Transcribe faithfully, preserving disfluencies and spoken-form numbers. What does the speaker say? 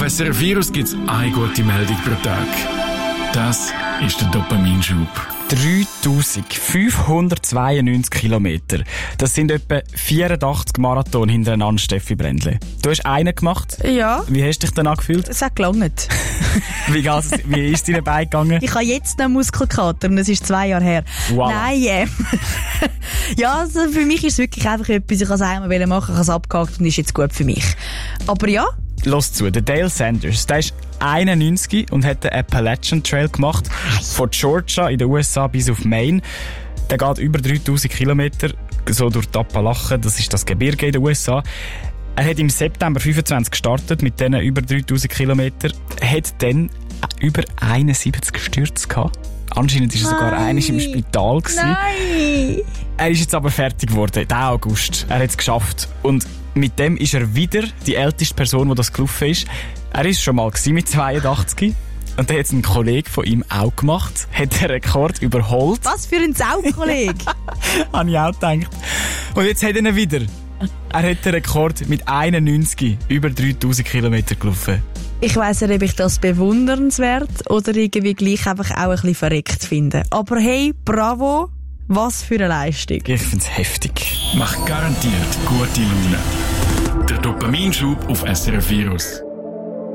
Auf S R F Virus gibt es eine gute Meldung pro Tag. Das ist der Dopaminschub. dreitausendfünfhundertzweiundneunzig Kilometer. Das sind etwa vierundachtzig Marathon hintereinander, Steffi Brändle. Du hast einen gemacht. Ja. Wie hast du dich dann angefühlt? Es hat gelangt. Wie, geht's, wie ist deine Beine gegangen? Ich habe jetzt einen Muskelkater und es ist zwei Jahre her. Wow. Nein, äh. Ja, also für mich ist es wirklich einfach etwas, ich wollte es einmal machen, ich habe es abgehakt und ist jetzt gut für mich. Aber ja. Los zu, der Dale Sanders, der ist einundneunzig und hat den Appalachian Trail gemacht. Von Georgia in den U S A bis auf Maine. Der geht über dreitausend Kilometer, so durch die Appalachen, das ist das Gebirge in den U S A. Er hat im September fünfundzwanzig gestartet mit diesen über dreitausend Kilometer, hat dann über einundsiebzig Stürze gehabt. Anscheinend war er sogar einmal im Spital gewesen. Nein! Er ist jetzt aber fertig geworden, diesen August. Er hat es geschafft. Und mit dem ist er wieder die älteste Person, die das gelaufen ist. Er war schon mal mit zweiundachtzig. Und dann hat es ein Kollege von ihm auch gemacht. Hat den Rekord überholt. Was für ein Saukollege! Habe ich auch gedacht. Und jetzt hat er ihn wieder. Er hat den Rekord mit einundneunzig über dreitausend Kilometer gelaufen. Ich weiss nicht, ob ich das bewundernswert oder irgendwie gleich einfach auch ein bisschen verreckt finde. Aber hey, bravo! Was für eine Leistung. Ich finde es heftig. Macht garantiert gute Laune. Der Dopaminschub auf S R F Virus.